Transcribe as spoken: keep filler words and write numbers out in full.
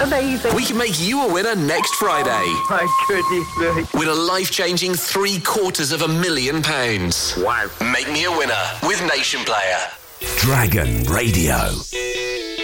amazing. We can make you a winner next Friday. Oh, my goodness me. Win a life-changing three quarters of a million pounds. Wow. Make me a winner with Nation Player. Dragon Radio.